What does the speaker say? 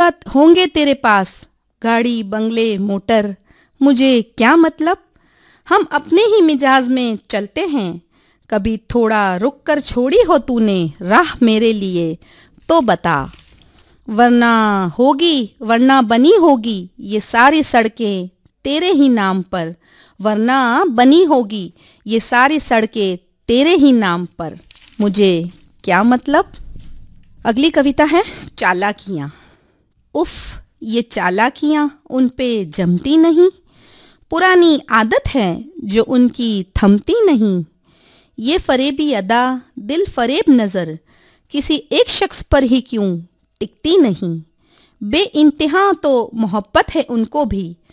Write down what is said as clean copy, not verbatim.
बहुत होंगे तेरे पास, गाड़ी बंगले मोटर, मुझे क्या मतलब। हम अपने ही मिजाज में चलते हैं, कभी थोड़ा रुक कर छोड़ी हो तूने राह मेरे लिए तो बता। वरना होगी, वरना बनी होगी ये सारी सड़कें तेरे ही नाम पर, वरना बनी होगी ये सारी सड़कें तेरे ही नाम पर, मुझे क्या मतलब। अगली कविता है चालाकियाँ। उफ, ये चालाकियाँ उन पे जमती नहीं, पुरानी आदत है जो उनकी थमती नहीं। ये फरेबी अदा, दिल फरेब नज़र, किसी एक शख्स पर ही क्यों टिकती नहीं। बेइंतहा तो मोहब्बत है उनको भी,